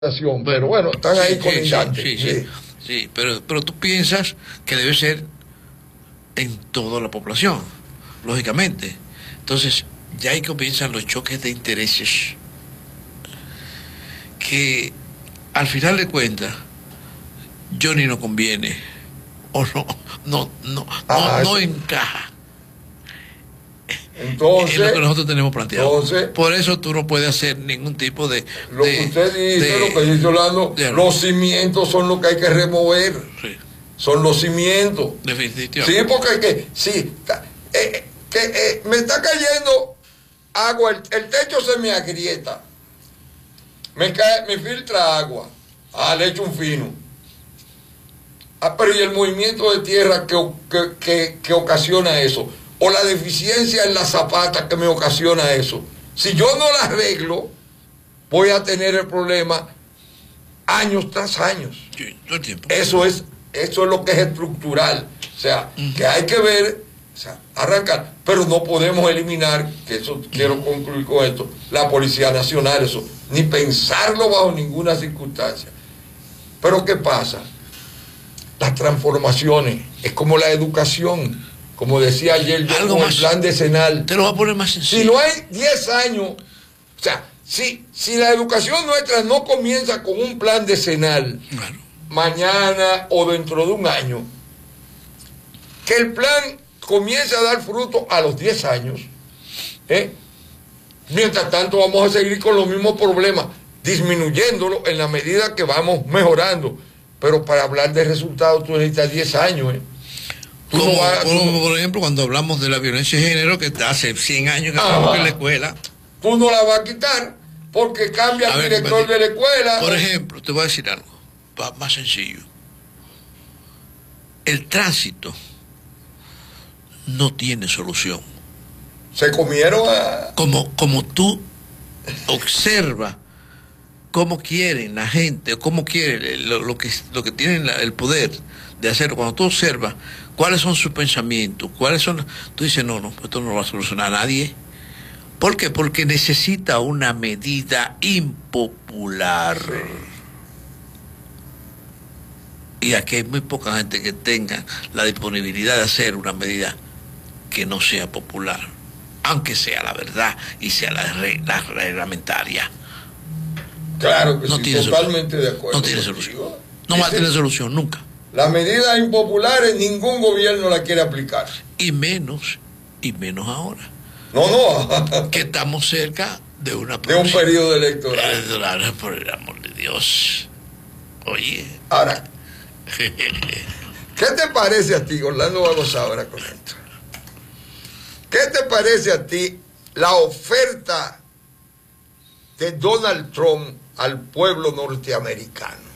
pero bueno, están ahí colindantes. Sí, pero tú piensas que debe ser en toda la población, lógicamente. Entonces, ya ahí comienzan los choques de intereses que al final de cuentas Johnny no conviene o no encaja. Entonces, es lo que nosotros tenemos planteado. Entonces, por eso tú no puedes hacer ningún tipo de... Lo que usted dice, lo que dice Orlando, los cimientos son lo que hay que remover. Sí. Son los cimientos. Definitivamente. Sí, porque hay que... Sí, me está cayendo agua, el techo se me agrieta. Me filtra agua. Le echo un fino. Pero ¿y el movimiento de tierra que ocasiona eso? O la deficiencia en la zapata que me ocasiona eso. Si yo no la arreglo, voy a tener el problema años tras años. Sí, todo el tiempo. Eso es lo que es estructural. O sea, que hay que ver, o sea, arrancar, pero no podemos eliminar, que eso quiero concluir con esto, la Policía Nacional, eso, ni pensarlo bajo ninguna circunstancia. Pero ¿qué pasa? Las transformaciones, es como la educación. Como decía ayer, yo el plan decenal. Te lo voy a poner más sencillo. Si no hay 10 años, o sea, si la educación nuestra no comienza con un plan decenal, claro, mañana o dentro de un año, que el plan comience a dar fruto a los 10 años, mientras tanto vamos a seguir con los mismos problemas, disminuyéndolo en la medida que vamos mejorando. Pero para hablar de resultados tú necesitas 10 años, Como por ejemplo cuando hablamos de la violencia de género, que hace 100 años que estamos en la escuela. Tú no la vas a quitar porque cambia el director de la escuela. Por ejemplo, te voy a decir algo más sencillo. El tránsito no tiene solución. Se comieron a... Como tú observas cómo quieren la gente, o cómo quieren lo que tienen el poder de hacerlo, cuando tú observas cuáles son sus pensamientos, tú dices, no, esto no lo va a solucionar a nadie. ¿Por qué? Porque necesita una medida impopular. Y aquí hay muy poca gente que tenga la disponibilidad de hacer una medida que no sea popular, aunque sea la verdad y sea la reglamentaria. Claro que no sí, totalmente de acuerdo. No tiene solución. No va a tener solución nunca. Las medidas impopulares ningún gobierno la quiere aplicar. Y menos ahora. No. Que estamos cerca de un periodo electoral. Por el amor de Dios. Oye. Ahora, ¿qué te parece a ti, Orlando Bagosabra, con esto? ¿Qué te parece a ti la oferta de Donald Trump al pueblo norteamericano?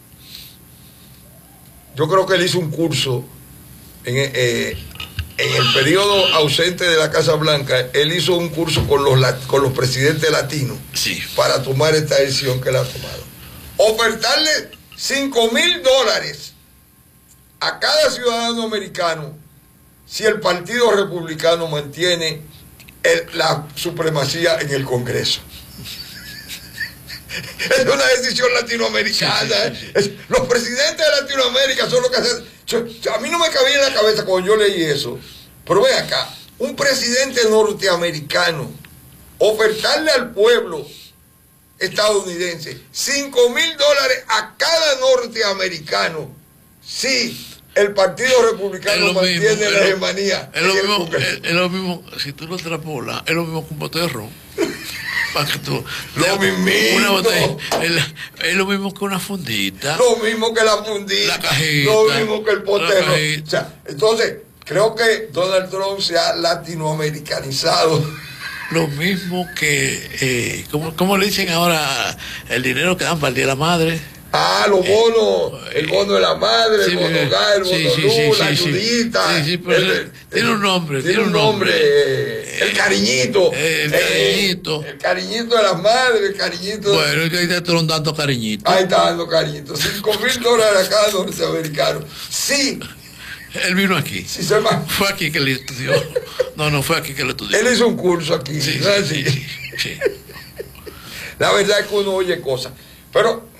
Yo creo que él hizo un curso en el periodo ausente de la Casa Blanca. Él hizo un curso con los presidentes latinos, sí, para tomar esta decisión que él ha tomado. Ofertarle $5,000 a cada ciudadano americano si el Partido Republicano mantiene la supremacía en el Congreso. Es una decisión latinoamericana. Sí. Los presidentes de Latinoamérica son los que hacen. A mí no me cabía en la cabeza cuando yo leí eso. Pero ve acá, un presidente norteamericano ofertarle al pueblo estadounidense $5,000 a cada norteamericano si el Partido Republicano mantiene la hegemonía. Es lo mismo, si tú lo extrapolas, es lo mismo que un bote de ron. Es lo mismo que una fundita. Lo mismo que la fundita. La cajita. Lo mismo que el potero. O sea, entonces, creo que Donald Trump se ha latinoamericanizado. Lo mismo que, ¿cómo le dicen ahora el dinero que dan para el Día de la Madre? Los bonos, el bono de la madre, el bono gas, el bono luz, la ayudita. Sí, pero tiene un nombre. El cariñito. El cariñito de las madres, el cariñito. Bueno, ahí están dando cariñito. Ahí está dando cariñito. $5,000 a cada norteamericano. Sí. Él vino aquí. Sí, fue aquí que le estudió. No fue aquí que lo estudió. Él hizo un curso aquí. Sí. La verdad es que uno oye cosas. Pero